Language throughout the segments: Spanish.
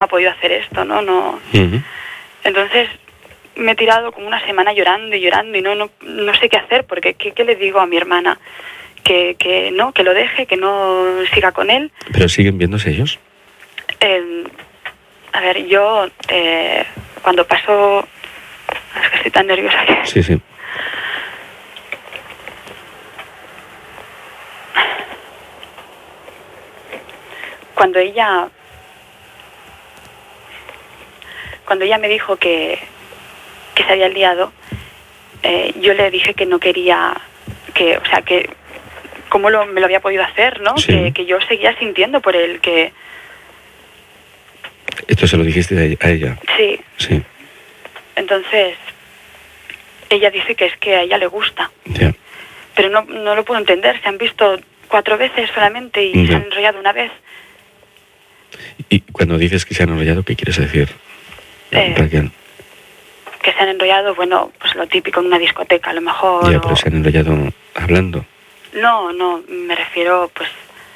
ha podido hacer esto, ¿no? No. Entonces me he tirado como una semana llorando y no sé qué hacer, porque ¿qué le digo a mi hermana? Que no, que lo deje, que no siga con él. ¿Pero siguen viéndose ellos? A ver, yo cuando paso... Es que estoy tan nerviosa que... Sí. Cuando ella me dijo que se había liado, yo le dije que no quería, que cómo me lo había podido hacer, ¿no? Sí. Que yo seguía sintiendo por él, que... ¿Esto se lo dijiste a ella? Sí. Sí. Entonces, ella dice que es que a ella le gusta. Ya. Pero no lo puedo entender, se han visto 4 veces solamente y se han enrollado una vez. Y cuando dices que se han enrollado, ¿qué quieres decir, Raquel? Que se han enrollado, bueno, pues lo típico en una discoteca, a lo mejor... Ya, pero se han enrollado hablando. No, me refiero, pues...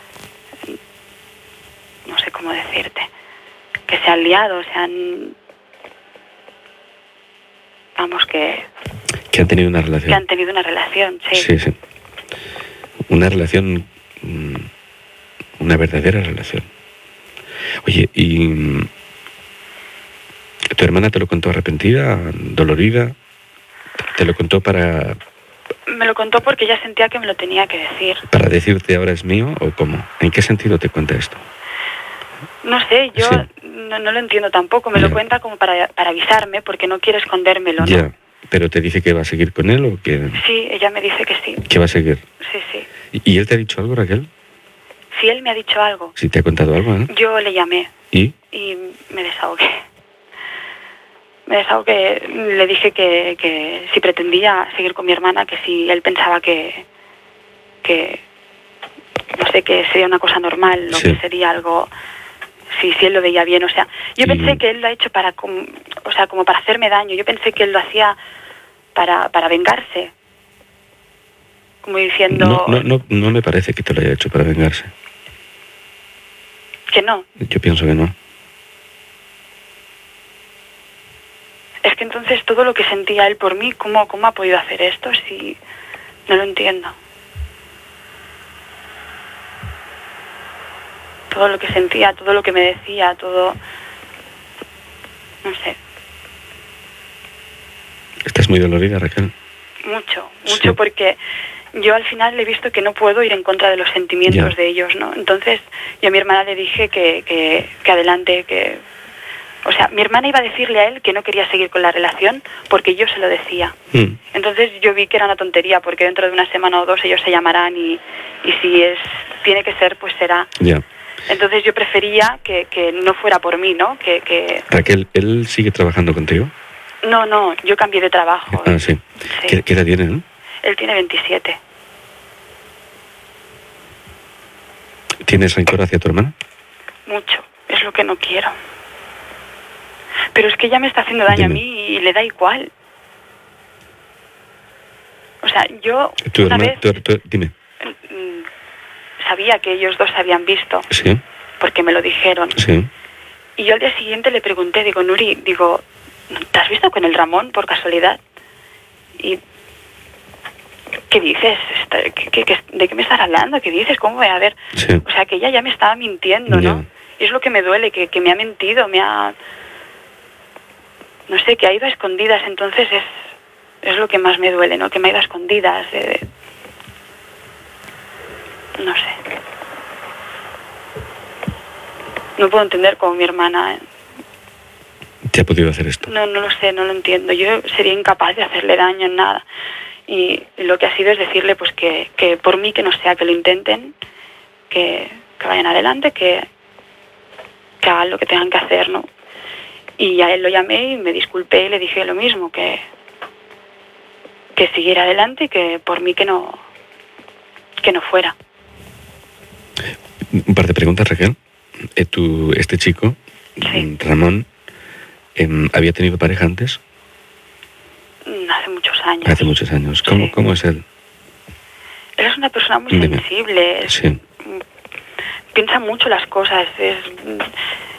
No sé cómo decirte. Que se han liado, vamos, que han tenido una relación. Que han tenido una relación, sí. Sí. Una relación... Una verdadera relación. Oye, ¿y tu hermana te lo contó arrepentida, dolorida? ¿Te lo contó para...? Me lo contó porque ella sentía que me lo tenía que decir. ¿Para decirte ahora es mío o cómo? ¿En qué sentido te cuenta esto? No sé, yo Sí. no lo entiendo tampoco. Me lo cuenta como para avisarme, porque no quiere escondérmelo, ¿no? Ya, pero ¿te dice que va a seguir con él o que...? Sí, ella me dice que sí. ¿Que va a seguir? Sí. ¿Y él te ha dicho algo, Raquel? Si él me ha dicho algo. Sí, te ha contado algo, ¿eh? Yo le llamé. ¿Y? Y me desahogué. Le dije que si pretendía seguir con mi hermana, que si él pensaba que no sé, que sería una cosa normal, o Sí. que sería algo... Si él lo veía bien, o sea, yo pensé que él lo ha hecho como para hacerme daño. Yo pensé que él lo hacía para vengarse. Como diciendo... No me parece que te lo haya hecho para vengarse. Que no. Yo pienso que no. Es que entonces todo lo que sentía él por mí, ¿cómo ha podido hacer esto? Si no lo entiendo. Todo lo que sentía, todo lo que me decía, todo... No sé. ¿Estás muy dolorida, Raquel? Mucho, Sí. porque yo al final he visto que no puedo ir en contra de los sentimientos de ellos, ¿no? Entonces yo a mi hermana le dije que adelante, que... O sea, mi hermana iba a decirle a él que no quería seguir con la relación porque yo se lo decía. Entonces yo vi que era una tontería, porque dentro de una semana o 2 ellos se llamarán y si tiene que ser, pues será. Ya. Entonces yo prefería que no fuera por mí, ¿no? Raquel, ¿él sigue trabajando contigo? No, yo cambié de trabajo. Ah, sí. Sí. ¿Qué edad tiene, no? Él tiene 27. ¿Tienes rencor hacia tu hermana? Mucho, es lo que no quiero. Pero es que ella me está haciendo daño Dime. a mí y le da igual. O sea, yo ¿Tu una hermana? vez Dime. sabía que ellos dos se habían visto, Sí, porque me lo dijeron. sí. Y yo al día siguiente le pregunté, digo, Nuri, ¿te has visto con el Ramón por casualidad? Y... ¿Qué dices? ¿De qué me estás hablando? ¿Qué dices? ¿Cómo voy a ver? Sí. O sea, que ella ya me estaba mintiendo, ¿no? Y es lo que me duele, que me ha mentido, no sé, que ha ido a escondidas. Entonces es lo que más me duele, ¿no? Que me ha ido a escondidas. No sé. No puedo entender cómo mi hermana... ¿Te ha podido hacer esto? No lo sé, no lo entiendo. Yo sería incapaz de hacerle daño en nada. Y lo que ha sido es decirle pues que por mí que no sea, que lo intenten, que vayan adelante, que hagan lo que tengan que hacer, ¿no? Y a él lo llamé y me disculpé y le dije lo mismo, que siguiera adelante y que por mí que no fuera. Un par de preguntas, Raquel. Este chico, Sí. Ramón, ¿había tenido pareja antes? Hace muchos años. Hace muchos años. Sí. ¿Cómo es él? Él es una persona muy Dime. sensible. Sí. Piensa mucho las cosas.